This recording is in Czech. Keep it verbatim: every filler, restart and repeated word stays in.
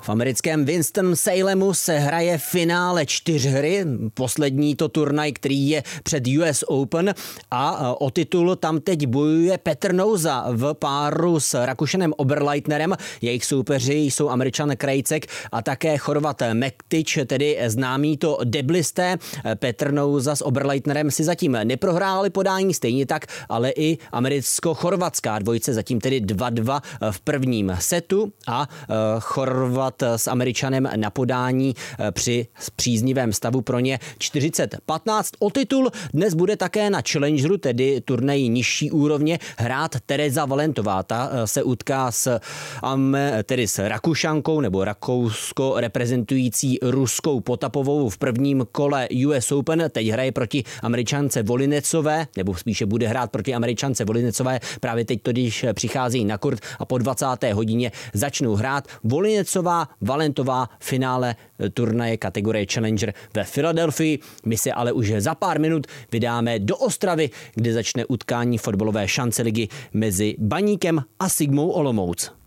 V americkém Winston-Salemu se hraje finále čtyřhry, poslední to turnaj, který je před U S Open a o titul tam teď bojuje Petr Nouza v páru s Rakušanem Oberleitnerem. Jejich soupeři jsou Američan Krejcek a také Chorvat Mektič, tedy známý to deblisté. Petr Nouza s Oberleitnerem si zatím neprohráli podání, stejně tak, ale i americko-chorvatská dvojice zatím tedy dva dva v prvním setu a Chorvat s Američanem na podání při příznivém stavu pro ně čtyřicet patnáct. O titul dnes bude také na Challengeru, tedy turnaji nižší úrovně, hrát Tereza Valentová. Ta se utká s, tedy s Rakušankou nebo Rakousko reprezentující Ruskou Potapovou v prvním kole U S Open. Teď hraje proti Američance Volinecové, nebo spíše bude hrát proti Američance Volinecové. Právě teď to, když přichází na kurt a po dvacáté hodině začnou hrát. Volinecová, Valentová, finále turnaje kategorie Challenger ve Filadelfii. My se ale už za pár minut vydáme do Ostravy, kde začne utkání fotbalové šance ligy mezi Baníkem a Sigmou Olomouc.